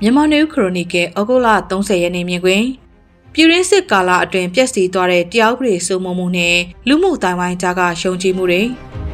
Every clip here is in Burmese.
မြန်မာနယူးခရိုနီကယ်ဩဂုတ်လ30ရက်နေ့မြင်ကွင်းပြည်ရင်းစစ်ကာလအတွင်းပျက်စီးသွားတဲ့တရားဥပဒေစိုးမိုးမှုနဲ့လူမှုတိုင်းဝိုင်းကြားကရှုံချမှုတွေ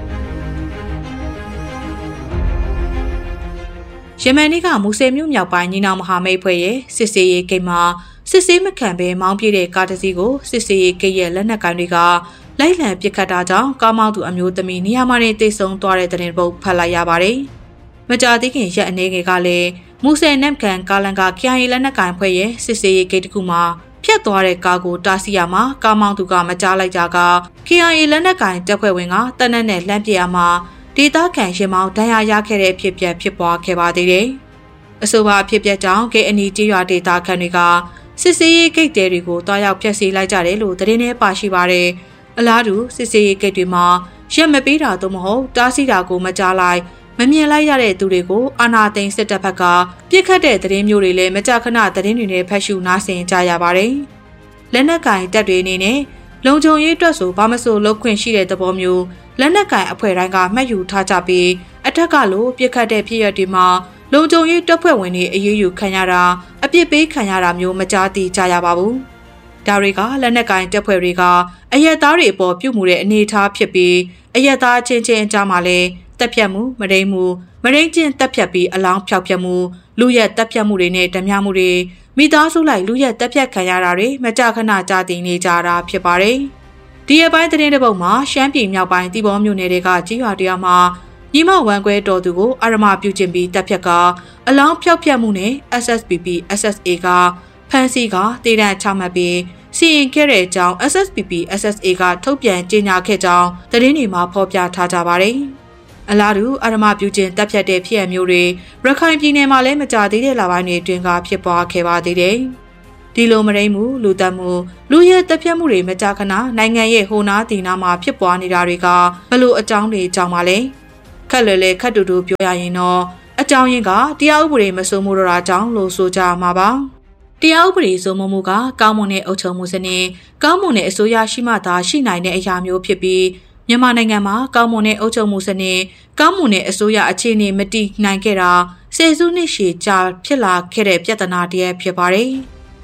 ယမန်နေ့ကမူဆယ်မြို့မြောက်ပိုင်းညီနောင်မဟာမိတ်ဖွဲ့ရဲ့စစ်စေးရေးဂိတ်မှာစစ်စေးမခံဘဲမောင်းပြေးတဲ့ကားတစ်စီးကိုစစ်စေးရေးဂိတ်ရဲ့လက်နက်ကိုင်တွေကလိုက်လံပစ်ခတ်တာကြောင့်ကားမောင်းသူအမျိုးသမီးနေရာမှာနေတိတ်ဆုံးသွားတဲ့တဲ့တင်ပုတ်ဖတ်လိုက်ရပါတယ်။မကြာသေးခင်ရက်အနေငယ်ကလည်းမူဆယ်နမ်ကန်ကာလန်ကKIAလက်နက်ကိုင်ဖွဲ့ရဲ့စစ်စေးရေးဂိတ်တစ်ခုမှာဖြတ်သွားတဲ့ကားကိုတားဆီးရမှာကားမောင်းသူကမကြားလိုက်ကြက KIAလက်နက်ကိုင်တပ်ဖွဲ့ဝင်ကတနက်နဲ့လှမ်းပစ်ရမှာဒေသခံရင်မောင်းဒဏ်ရာရခဲ့တဲ့အဖြစ်ဖြစ်ပွားခဲ့ပါသေးတယ်။အဆိုပါအဖြစ်ကြောင့်KNIကျေးရွာဒေသခံတွေကစစ်စေးရေးဂိတ်တွေကိုတွားရောက်ဖျက်ဆီးလိုက်ကြတယ်လို့သတင်းထဲပါရှိပါတယ်။အလားတူစစ်စေးရေးဂိတ်တွေမှာရက်မပေးတာတော့မဟုတ်တားဆီးတာကိုမကြားလိုက်မမြင်လိုက်ရတဲ့သူတွေကိုအာဏာသိမ်းစစ်တပ်ဘက်ကပြစ်ခတ်တဲ့သတင်းမျိုးတွေလည်းမကြာခဏသတင်းတွေနဲ့ဖတ်ရှုနားဆင်ကြရပါတယ်။လက်နက်ကင်တပ်တွေအနေနဲ့လုံခြုံရေးအတွက်ဆိုဘာမဆိုလုပ်ခွင့်ရှိတဲ့သဘောမျိုးလက်နက်ကင်အဖွဲ့တိုင်းကမှတ်ယူထားကြပြီးအထက်ကလိုပြစ်ခတ်တဲ့ဖြစ်ရပ်တွေမှာလုံခြုံရေးတပ်ဖွဲ့ဝင်တွေအရေးယူခံရတာအပြစ်ပေးခံရတာမျိုးမကြားသိကြရပါဘူး။ဒါတွေကလက်နက်ကင်တပ်ဖွဲ့တွေကအရက်သားတွေအပေါ်ပြုမှုတဲ့အနေအထားဖြစ်ပြီးအရက်သားချင်းချင်းအကြားမှာလည်းတက်ဖြတ်မှုမရိမ့်မှုမရိမ့်ချင်းတက်ဖြတ်ပြီးအလောင်းဖြောက်ဖြတ်မှုလူရက်တက်ဖြတ်မှုတွေနဲ့ဓမြမှုတွေမိသားစုလိုက်လူရက်တက်ဖြတ်ခံရတာတွေမကြခဏကြားသိနေကြတာဖြစ်ပါတယ်။ဒီအပိုင်းသတင်းတစ်ပုဒ်မှာရှမ်းပြည်မြောက်ပိုင်းတီဘောမြို့နယ်တွေကကြီးရွာတရားမှာညီမဝမ်ကွဲတော်သူကိုအာရမပြုကျင့်ပြီးတက်ဖြတ်ကအလောင်းဖြောက်ဖြတ်မှုနဲ့ SSPP SSA ကဖမ်းဆီးကတေတံချမှတ်ပြီးစီရင်ခဲ့တဲ့အကြောင်း SSPP SSA ကထုတ်ပြန်ကြေညာခဲ့ကြောင်းသတင်းတွေမှာဖော်ပြထားကြပါတယ်။အလားတူအာရမပြုကျင့်တက်ဖြတ်တဲ့ဖြစ်အမျိုးတွေရခိုင်ပြည်နယ်မှာလည်းမကြသေးတဲ့လပိုင်းတွေအတွင်းကဖြစ်ပွားခဲ့ပါသေးတယ်။ဒီလိုမရိမ့်မှုလူတက်မှုလူရဲတက်ဖြတ်မှုတွေမကြခဏနိုင်ငံရဲ့ဟိုနားတီနာမှာဖြစ်ပွားနေတာတွေကဘလို့အကြောင်းတွေကြောင့်ပါလဲခက်လွယ်လေခက်တူတူပြောရရင်တော့အကြောင်းရင်းကတရားဥပဒေမစိုးမိုးတော့တာကြောင့်လို့ဆိုကြမှာပါတရားဥပဒေစိုးမိုးမှုကကောင်းမွန်တဲ့အုပ်ချုပ်မှုစနစ်ကောင်းမွန်တဲ့အစိုးရရှိမှသာရှိနိုင်တဲ့အရာမျိုးဖြစ်ပြီးမြန်မာနိုင်ငံမှာကောင်းမွန်တဲ့အုပ်ချုပ်မှုစနစ်ကောင်းမွန်တဲ့အစိုးရအခြေအနေမတည်နိုင်ခဲ့တာဆယ်စုနှစ်ရှည်ကြာဖြစ်လာခဲ့တဲ့ပြဿနာတည်းဖြစ်ပါတယ်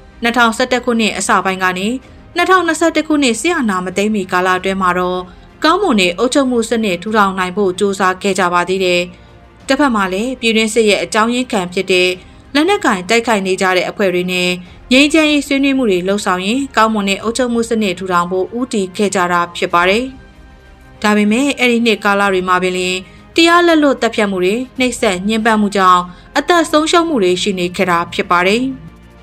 2011ခုနှစ်အစပိုင်းကနေ2021ခုနှစ်စစ်အာဏာမသိမ်းမီကာလအတွင်းမှာတော့ကောင်းမွန်တဲ့အုပ်ချုပ်မှုစနစ်ထူထောင်နိုင်ဖို့စ조사ခဲ့ကြပါသေးတယ်။တစ်ဖက်မှာလည်းပြည်တွင်းစစ်ရဲ့အကြောင်းရင်းခံဖြစ်တဲ့လက်နက်ကင်တိုက်ခိုက်နေကြတဲ့အဖွဲ့တွေနဲ့ငြိမ်းချမ်းရေးဆွေးနွေးမှုတွေလှုပ်ဆောင်ရင်ကောင်းမွန်တဲ့အုပ်ချုပ်မှုစနစ်ထူထောင်ဖို့ဦးတည်ခဲ့ကြတာဖြစ်ပါတယ်။ဒါပေမဲ့အဲ့ဒီနှစ်ကာလတွေမှာပင်လျှင်တရားလက်လွတ်တပ်ဖြတ်မှုတွေနှိပ်စက်ညှဉ်းပန်းမှုကြောင့်အသက်ဆုံးရှုံးမှုတွေရှိနေခဲ့တာဖြစ်ပါတယ်။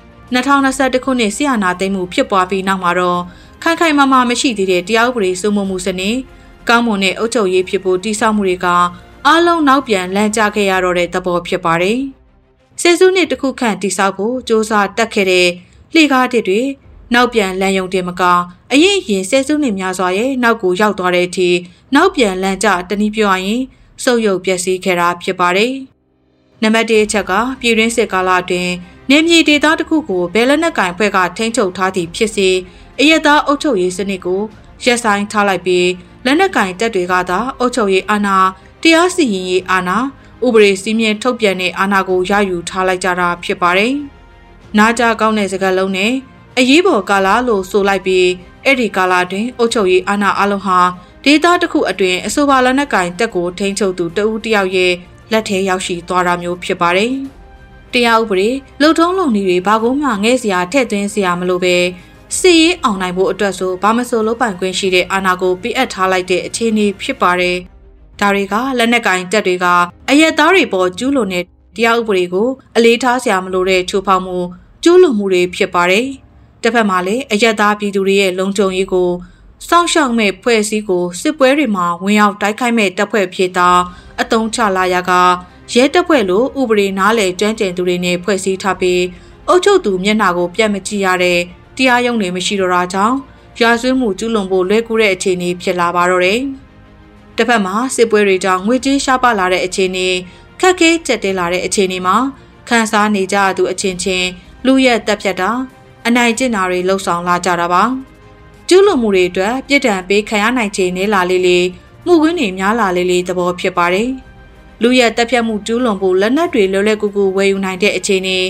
2021ခုနှစ်စစ်အာဏာသိမ်းမှုဖြစ်ပွားပြီးနောက်မှာတော့ခိုင်ခိုင်မာမာမရှိသေးတဲ့တရားဥပဒေစိုးမိုးမှုစနစ်ကောင်းမွန်တဲ့အုပ်ချုပ်ရေးဖြစ်ဖို့တည်ဆောက်မှုတွေကအားလုံးနောက်ပြန်လမ်းကျခဲ့ရတော့တဲ့သဘောဖြစ်ပါတယ်။ဆယ်စုနှစ်တစ်ခုခန့်တည်ဆောက်ဖို့စ조사တက်ခဲ့တဲ့လှေကားတွေနောက်ပြန်လမ်းယုံတင်မကအရင်ဆယ်စုနှစ်များစွာရဲ့နောက်ကိုရောက်သွားတဲ့အထိနောက်ပြန်လမ်းကျတနည်းပြောရရင်စုပ်ယုပ်ပျက်စီးခဲ့တာဖြစ်ပါတယ်။နံပါတ်1အချက်ကပြည်တွင်းစစ်ကာလအတွင်းနေမြေဒေသတစ်ခုကိုဘယ်လက်နက်ကင်ဖွဲ့ကထိန်းချုပ်ထားသည့်ဖြစ်စေအရက်သားအုပ်ချုပ်ရေးစနစ်ကိုရပ်ဆိုင်းထားလိုက်ပြီးလက်နက်ကင်တပ်တွေကသာအုပ်ချုပ်ရေးအာဏာတရားစီရင်ရေးအာဏာဥပဒေစည်းမျဉ်းထုတ်ပြန်တဲ့အာဏာကိုရယူထားလိုက်ကြတာဖြစ်ပါတယ်။နားကြကောင်းတဲ့စကားလုံးနဲ့အရေးပေါ်ကာလလို့ဆိုလိုက်ပြီးအဲ့ဒီကာလတွင်အုပ်ချုပ်ရေးအာဏာအလုံးဟာဒေသတစ်ခုအတွင်းအဆိုပါလက်နက်ကင်တပ်ကိုထိန်းချုပ်သူတဦးတယောက်ရဲ့လက်ထဲရောက်ရှိသွားတာမျိုးဖြစ်ပါတယ်။တရားဥပဒေလုံထုံးလုံနည်းတွေဘာကိုမှငဲ့စရာထည့်သွင်းစရာမလိုပဲစီရေးအောင်နိုင်ဖို့အတွက်ဆိုဘာမဆိုလုပ်ပိုင်ခွင့်ရှိတဲ့အာဏာကိုပြအပ်ထားလိုက်တဲ့အခြေအနေဖြစ်ပါတယ်။ဒါတွေကလက်နက်ကင်တပ်တွေကအရက်သားတွေပေါ်ကျူးလွန်တဲ့တရားဥပဒေကိုအလေးထားစရာမလိုတဲ့ချိုးဖောက်မှုကျူးလွန်မှုတွေဖြစ်ပါတယ်။တစ်ဖက်မှာလည်းအရက်သားပြည်သူတွေရဲ့လုံခြုံရေးကိုစောင့်ရှောက်မဲ့ဖွဲ့စည်းကိုစစ်ပွဲတွေမှာဝင်ရောက်တိုက်ခိုက်မဲ့တပ်ဖွဲ့ဖြစ်တာအတုံးချလာရကရဲတပ်ဖွဲ့လိုဥပဒေနားလည်ကျွမ်းကျင်သူတွေနဲ့ဖွဲ့စည်းထားပြီးအုပ်ချုပ်သူမျက်နှာကိုပြတ်မကြည့်ရတဲ့တရားရုံးတွေမရှိတော့တာကြောင့်ရာဇဝတ်မှုကျူးလွန်ဖို့လွယ်ကူတဲ့အခြေအနေဖြစ်လာပါတော့တယ်။တစ်ဖက်မှာစစ်ပွဲတွေကြောင့်ငွေကြေးရှားပါလာတဲ့အခြေအနေခက်ခဲကြက်တဲလာတဲ့အခြေအနေမှာခန်းစားနေကြသူအချင်းချင်းလူရက်တက်ဖြတ်တာအနိုင်ကျင့်တာတွေလှုပ်ဆောင်လာကြတာပါ။ကျူးလွန်မှုတွေအတွက်ပြစ်ဒဏ်ပေးခံရနိုင်ခြေနည်းလာလေးမှုကွင်းတွေများလာလေးသဘောဖြစ်ပါတယ်။လူရက်တက်ဖြတ်မှုကျူးလွန်ဖို့လက်နက်တွေလွယ်လွယ်ကူကူဝယ်ယူနိုင်တဲ့အခြေအနေ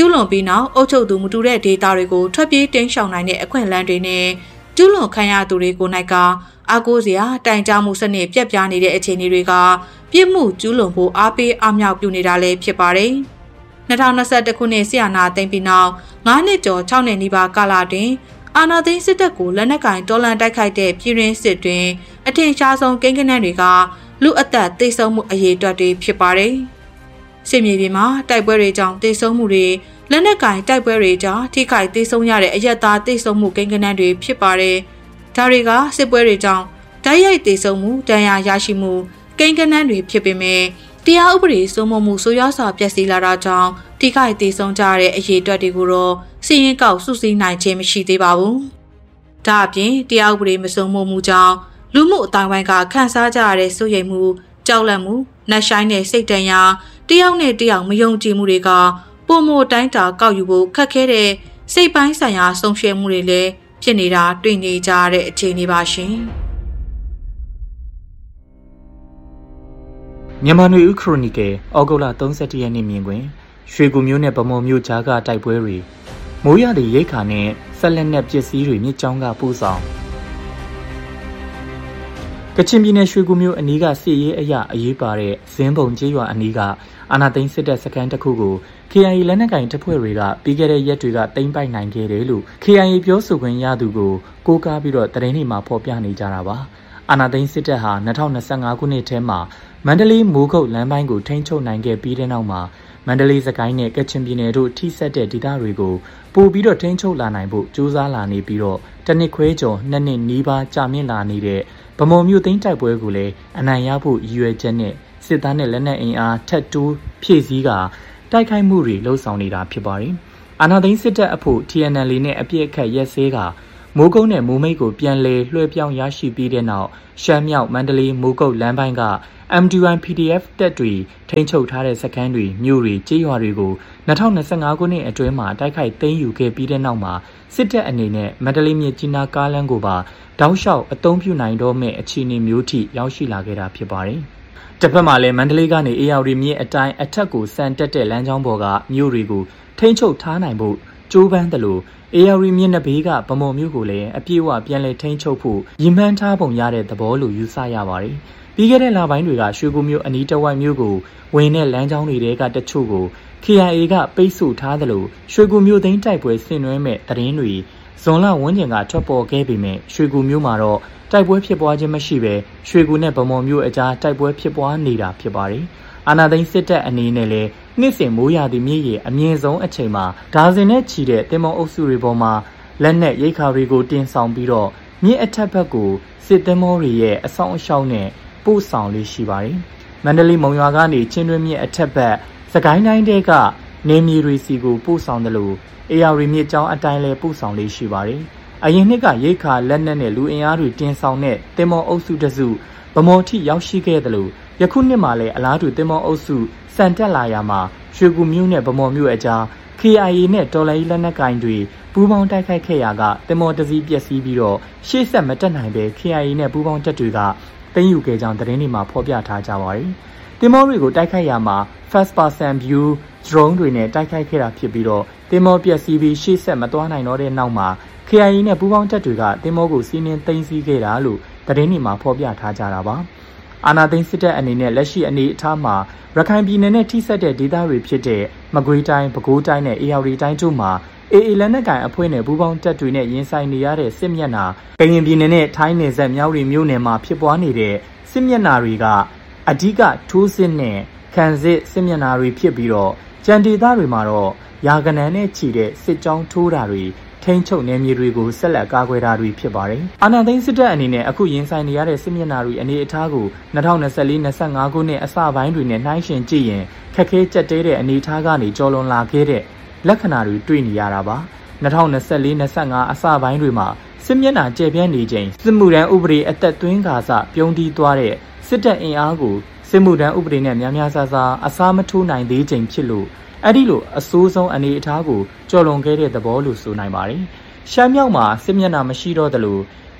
ကျူးလွန်ပြီးနောက်အုပ်ချုပ်သူမတူတဲ့ဒေတာတွေကိုထွက်ပြေးတင်းရှောင်နိုင်တဲ့အခွင့်အလမ်းတွေနဲ့ကျူးလွန်ခံရသူတွေကိုနိုင်ကအားကိုးစရာတိုင်ကြားမှုစနစ်ပြက်ပြားနေတဲ့အခြေအနေတွေကပြစ်မှုကျူးလွန်ဖို့အားပေးအားမြောက်ပြုနေတာလည်းဖြစ်ပါတယ်။2021ခုနှစ်ဆီယနာသိမ်းပြီးနောက်9နှစ်ကျော်6နှစ်နီးပါးကာလတွင်အာဏာသိမ်းစစ်တပ်ကိုလက်နက်ကင်တော်လှန်တိုက်ခိုက်တဲ့ပြည်တွင်းစစ်တွင်အထင်ရှားဆုံးကိန်းဂဏန်းတွေကလူအသက်သေဆုံးမှုအရေးအတွက်တွေဖြစ်ပါတယ်။စစ်မြေပြင်မှာတိုက်ပွဲတွေကြောင့်သေဆုံးမှုတွေလက်နက်ကင်တိုက်ပွဲတွေကြောင့်ထိခိုက်သေဆုံးရတဲ့အရက်သားသေဆုံးမှုကိန်းဂဏန်းတွေဖြစ်ပါတယ်။ဒါတွေကစစ်ပွဲတွေကြောင့်တိုက်ရိုက်သေဆုံးမှုဒဏ်ရာရရှိမှုကိန်းဂဏန်းတွေဖြစ်ပေမဲ့တရားဥပဒေစိုးမိုးမှုဆိုရစွာပျက်စီးလာတာကြောင့်ထိခိုက်သေဆုံးကြတဲ့အရေးအတွက်တွေကိုတော့စီရင်ကောက်စုစည်းနိုင်ခြင်းမရှိသေးပါဘူး။ဒါအပြင်တရားဥပဒေမစိုးမိုးမှုကြောင့်လူမှုအတိုင်းဝိုင်းကခန်းစားကြရတဲ့စိုးရိမ်မှုကြောက်လန့်မှုနှက်ဆိုင်တဲ့စိတ်တန်ရာတယောက်နဲ့တယောက်မယုံကြည်မှုတွေကပုံမတိုင်းတာကောက်ယူဖို့ခက်ခဲတဲ့စိတ်ပိုင်းဆိုင်ရာဆုံးဖြတ်မှုတွေလည်းဖြစ်နေတာတွေ့နေကြရတဲ့အခြေအနေပါရှင်။မြန်မာနွေဦးခရိုနီကယ်ဩဂုတ်လ31ရက်နေ့မြင်တွင်ရွှေကူမျိုးနဲ့ဗမော်မျိုးကြားကတိုက်ပွဲတွေမိုးရသည့်ရိတ်ခါနဲ့ဆက်လက်နဲ့ပစ္စည်းတွေမြစ်ကြောင်းကပို့ဆောင်ကချင်ပြည်နယ်ရွှေကူမျိုးအနီးကစစ်ရေးအရာအရေးပါတဲ့ဇင်းပုံကျေးရွာအနီးကအာနာသိန်းစစ်တပ်စခန်းတစ်ခုကို KIA လက်နက်ကင်တပ်ဖွဲ့တွေကပြီးခဲ့တဲ့ရက်တွေကသိမ်းပိုက်နိုင်ခဲ့တယ်လို့ KIA ပြောဆိုခွင့်ရသူကိုကိုးကားပြီးတော့သတင်းတွေမှာဖော်ပြနေကြတာပါအာနာသိန်းစစ်တပ်ဟာ2025ခုနှစ်ထဲမှာမန္တလေးမိုးကုတ်လမ်းပိုင်းကိုထိန်းချုပ်နိုင်ခဲ့ပြီးတဲ့နောက်မှာမန္တလေးစကိုင်းနဲ့ကချင်ပြည်နယ်တို့ထိစပ်တဲ့ဒေသတွေကိုပို့ပြီးတော့ထိန်းချုပ်လာနိုင်ဖို့ကြိုးစားလာနေပြီးတော့တစ်နှစ်ခွဲကျော်2နှစ်နီးပါးကြာမြင့်လာနေတဲ့ဗမော်မြို့သိမ်းတိုက်ပွဲကိုလည်းအနိုင်ရဖို့ရည်ရွယ်ချက်နဲ့စစ်သားနဲ့လက်နက်အင်အားထက်တိုးဖြည့်ဆည်းကတိုက်ခိုက်မှုတွေလှုံ့ဆော်နေတာဖြစ်ပါတယ်။အာဏာသိမ်းစစ်တပ်အဖို့ TNL နဲ့အပြစ်အခတ်ရက်စဲကမိုးကုတ်နဲ့မိုးမိတ်ကိုပြန်လည်လွှဲပြောင်းရရှိပြီးတဲ့နောက်ရှမ်းမြောက်မန္တလေးမိုးကုတ်လမ်းပိုင်းက MDY PDF တပ်တွေထိန်းချုပ်ထားတဲ့စခန်းတွေမြို့တွေကျေးရွာတွေကို2025ခုနှစ်အတွင်းမှာတိုက်ခိုက်သိမ်းယူခဲ့ပြီးတဲ့နောက်မှာစစ်တပ်အနေနဲ့မန္တလေးမြစ်ကြီးနားကားလမ်းကိုပါတောက်လျှောက်အသုံးပြုနိုင်တော့မဲ့အခြေအနေမျိုးထိရောက်ရှိလာခဲ့တာဖြစ်ပါတယ်။တစ်ဖက်မှာလည်းမန္တလေးကနေအေရဝတီမြစ်အတိုင်းအထက်ကိုဆန်တက်တဲ့လမ်းကြောင်းပေါ်ကမြို့တွေကိုထိန်းချုပ်ထားနိုင်ဖို့ကြိုးပမ်းတယ်လို့အေရဝတီမြစ်နှစ်ဘေးကဗမော်မြို့ကိုလည်းအပြည့်အဝပြန်လည်ထိန်းချုပ်ဖို့ရည်မှန်းထားပုံရတဲ့သဘောလို့ယူဆရပါတယ်။ပြီးခဲ့တဲ့လပိုင်းတွေကရွှေကူမြို့အနီးတစ်ဝိုက်မြို့ကိုဝင်တဲ့လမ်းကြောင်းတွေကတချို့ကို KIA ကပိတ်ဆို့ထားသလိုရွှေကူမြို့သိမ်းတိုက်ပွဲဆင်နွှဲမဲ့သတင်းတွေဇွန်လဝန်းကျင်ကထွက်ပေါ်ခဲ့ပေမဲ့ရွှေကူမြို့မှာတော့တိုက်ပွဲဖြစ်ပွားခြင်းမရှိဘဲရွှေကူနဲ့ဗမော်မြို့အကြားတိုက်ပွဲဖြစ်ပွားနေတာဖြစ်ပါတယ်။အာဏာသိမ်းစစ်တပ်အနေနဲ့လည်းနှစ်စဉ်မိုးရာသီမြစ်ရေအမြင့်ဆုံးအချိန်မှာဒါဇင်နဲ့ချီတဲ့တင်မောအုပ်စုတွေပေါ်မှာလက်နက်ရိတ်ခါတွေကိုတင်ဆောင်ပြီးတော့မြစ်အထက်ဘက်ကိုစစ်တင်မောတွေရဲ့အဆောင်အရှောက်နဲ့ပို့ဆောင်လေးရှိပါတယ်။မန္တလေးမုံရွာကနေချင်းတွင်းမြစ်အထက်ဘက်စကိုင်းတိုင်းတဲကနေမြေရီစီကိုပို့ဆောင်တယ်လို့အေရဝတီမြစ်ကြောင်းအတိုင်းလဲပို့ဆောင်လေးရှိပါတယ်။အရင်နှစ်ကရိတ်ခါလက်နက်နဲ့လူအင်အားတွေတင်ဆောင်တဲ့တင်မောအုပ်စုတစုဗမော်ထိရောက်ရှိခဲ့တယ်လို့ယခုနှစ်မှာလည်းအလားတူတင်မောအုပ်စုစံတက်လာရမှာရွှေကူမြို့နဲ့ဗမော်မြို့အကြား KIA နဲ့တော်လိုင်းလက်နက်ကင်တွေပူးပေါင်းတိုက်ခိုက်ခဲ့ရာကတင်မော်တစည်းပျက်စီးပြီးတော့ရှေ့ဆက်မတက်နိုင်ပဲ KIA နဲ့ပူးပေါင်းတပ်တွေကသိမ်းယူခဲ့ကြောင်းသတင်းတွေမှာဖော်ပြထားကြပါတယ်။တင်မောတွေကိုတိုက်ခိုက်ရမှာ first person view drone တွေနဲ့တိုက်ခိုက်ခဲ့တာဖြစ်ပြီးတော့တင်မောပျက်စီးပြီးရှေ့ဆက်မသွားနိုင်တော့တဲ့နောက်မှာ KIA နဲ့ပူးပေါင်းတပ်တွေကတင်မောကိုစီးနင်းသိမ်းဆည်းခဲ့တာလို့သတင်းတွေမှာဖော်ပြထားကြတာပါ။အာဏာသိမ်းစစ်တပ်အနေနဲ့လက်ရှိအနေအထားမှာရခိုင်ပြည်နယ်နဲ့ထိစပ်တဲ့ဒေသတွေဖြစ်တဲ့မကွေးတိုင်း၊ပဲခူးတိုင်းနဲ့အေရဝတီတိုင်းတို့မှာAA လက်နက်ကိုင်အဖွဲ့နဲ့ပူးပေါင်းတပ်တွေနဲ့ရင်ဆိုင်နေရတဲ့စစ်မျက်နှာကရင်ပြည်နယ်နဲ့ထိုင်းနယ်စပ်မြောက်ရီမြို့နယ်မှာဖြစ်ပွားနေတဲ့စစ်မျက်နှာတွေကအဓိကထိုးစစ်နဲ့ခံစစ်စစ်မျက်နှာတွေဖြစ်ပြီးတော့ကြံဒေသတွေမှာတော့ရာဂဏန်းနဲ့ချီတဲ့စစ်ကြောင်းထိုးတာတွေထိန်းချုပ်နယ်မြေတွေကိုဆက်လက်ကာကွယ်တာတွေဖြစ်ပါတယ်။အာဏာသိမ်းစစ်တပ်အနေနဲ့အခုရင်ဆိုင်နေရတဲ့စစ်မျက်နှာတွေအနေအထားကို2024-25ခုနှစ်အစပိုင်းတွေနဲ့နှိုင်းယှဉ်ကြည့်ရင်ခက်ခဲကြက်တဲတဲ့အနေအထားကနေကျော်လွန်လာခဲ့တဲ့လက္ခဏာတွေတွေ့နေရတာပါ2024-25အစပိုင်းတွေမှာစစ်မျက်နှာကျယ်ပြန့်နေချိန်စစ်မှုထမ်းဥပဒေအသက်သွင်းကာစပြုံးတီးသွားတဲ့စစ်တပ်အင်အားကိုစစ်မှုထမ်းဥပဒေနဲ့များများဆအစားမထိုးနိုင်သေးချိန်ဖြစ်လို့အဲ့ဒီလိုအဆိုးဆုံးအနေအထားကိုကျော်လွန်ခဲ့တဲ့သဘောလို့ဆိုနိုင်ပါတယ်။ရှမ်းမြောက်မှာစစ်မျက်နှာမရှိတော့သလို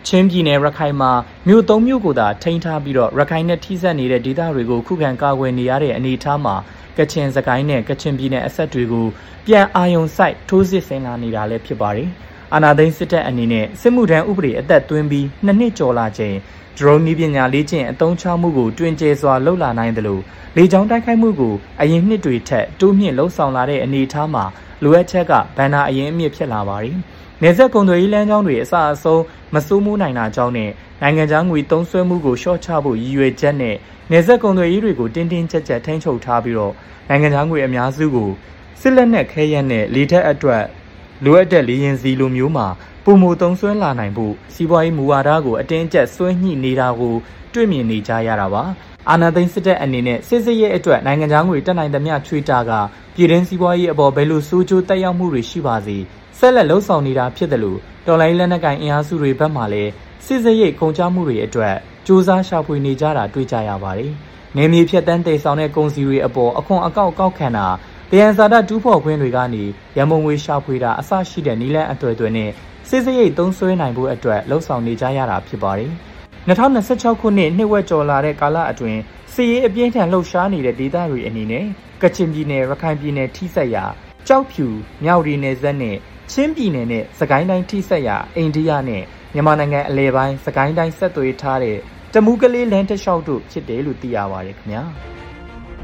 ချင်းပြည်နယ်ရခိုင်မှာမြို့၃မြို့ကိုသာထိန်းထားပြီးတော့ရခိုင်နဲ့ထိစပ်နေတဲ့ဒေသတွေကိုခုခံကာကွယ်နေရတဲ့အနေအထားမှာကချင်စကိုင်းနဲ့ကချင်ပြည်နယ်အဆက်တွေကိုပြန်အာရုံစိုက်ထိုးစစ်ဆင်လာနေတာလည်းဖြစ်ပါတယ်။အာဏာသိမ်းစစ်တပ်အနေနဲ့စစ်မှုထမ်းဥပဒေအသက်သွင်းပြီး2နှစ်ကျော်လာချိန်ဒရုန်းနည်းပညာလေ့ကျင့်အသုံးချမှုကိုတွင်ကျယ်စွာလှုပ်လာနိုင်တယ်လို့လေကြောင်းတိုက်ခိုက်မှုကိုအရင်နှစ်တွေထက်တိုးမြင့်လှုပ်ဆောင်လာတဲ့အနေအထားမှာလိုအပ်ချက်ကဘဏ္ဍာအရင်အမြင့်ဖြစ်လာပါတယ်။နယ်စပ်ကုန်သွယ်ရေးလမ်းကြောင်းတွေအစအဆုံးမစိုးမိုးနိုင်တာကြောင့်နဲ့နိုင်ငံခြားငွေသုံးစွဲမှုကိုလျှော့ချဖို့ရည်ရွယ်ချက်နဲ့နယ်စပ်ကုန်သွယ်ရေးတွေကိုတင်းတင်းကျပ်ကျပ်ထိန်းချုပ်ထားပြီးတော့နိုင်ငံခြားငွေအများစုကိုစစ်လက်နက်ခဲယမ်းနဲ့လေတပ်အတွက်လိုအပ်တဲ့လေယာဉ်စီလိုမျိုးမှာပုံမသုံးစွဲလာနိုင်ဖို့စီးပွားရေးမူဝါဒကိုအတင်းကျပ်ဆွဲညှိနေတာကိုတွေ့မြင်နေကြရတာပါအာဏာသိမ်းစစ်တပ်အနေနဲ့စစ်စစ်ရဲ့အတွက်နိုင်ငံခြားငွေတက်နိုင်သမျှချွေတာကပြည်တွင်းစီးပွားရေးအပေါ်ဘယ်လိုစိုးကျိုးတက်ရောက်မှုတွေရှိပါစေဆက်လက်လှုပ်ဆောင်နေတာဖြစ်တယ်လို့တော်လိုင်းလက်နက်ကိုင်အင်အားစုတွေဘက်မှလည်းစစ်စစ်ရဲ့ကုန်ကျမှုတွေအတွက်စ조사ရှာဖွေနေကြတာတွေ့ကြရပါတယ်နေမြေဖြတ်တန်းတည်ဆောင်တဲ့ကုန်စည်တွေအပေါ်အခွန်အကောက်ကောက်ခံတာတယံဇာတတူးဖော်ခွင့်တွေကနေရမုံငွေရှာဖွေတာအစရှိတဲ့နည်းလမ်းအသွယ်သွယ်နဲ့စစ်စစ်ရေးသုံးစွဲနိုင်ဖို့အတွက်လှုံ့ဆော်နေကြရတာဖြစ်ပါတယ်။2026ခုနှစ်နှစ်ဝက်ကျော်လာတဲ့ကာလအတွင်းစစ်ရေးအပြင်းထန်လှုပ်ရှားနေတဲ့ဒေသတွေအနေနဲ့ကချင်ပြည်နယ်ရခိုင်ပြည်နယ်ထိစပ်ရာကြောက်ဖြူမြောက်ရီနယ်စပ်နဲ့ချင်းပြည်နယ်နဲ့စကိုင်းတိုင်းထိစပ်ရာအိန္ဒိယနဲ့မြန်မာနိုင်ငံအလဲပိုင်းစကိုင်းတိုင်းဆက်သွယ်ထားတဲ့တမူးကလေးလမ်းတစ်လျှောက်တို့ဖြစ်တယ်လို့သိရပါတယ်ခင်ဗျာ။